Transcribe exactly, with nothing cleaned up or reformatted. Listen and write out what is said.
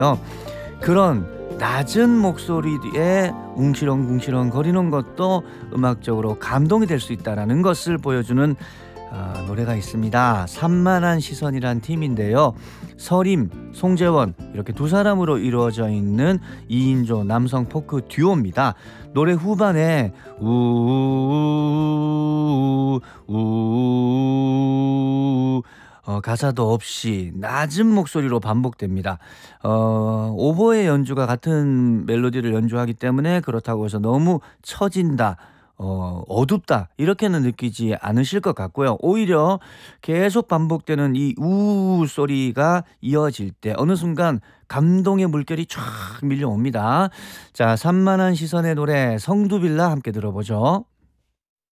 그런 낮은 목소리에 웅시렁웅시렁 거리는 것도 음악적으로 감동이 될 수 있다는 것을 보여주는 어, 노래가 있습니다. 산만한 시선이란 팀인데요. 서림, 송재원 이렇게 두 사람으로 이루어져 있는 이인조 남성 포크 듀오입니다. 노래 후반에 우우우우 우우우우 어, 가사도 없이 낮은 목소리로 반복됩니다. 어, 오보의 연주가 같은 멜로디를 연주하기 때문에 그렇다고 해서 너무 처진다, 어, 어둡다 이렇게는 느끼지 않으실 것 같고요. 오히려 계속 반복되는 이 우우 소리가 이어질 때 어느 순간 감동의 물결이 쫙 밀려옵니다. 자, 산만한 시선의 노래 성두빌라 함께 들어보죠.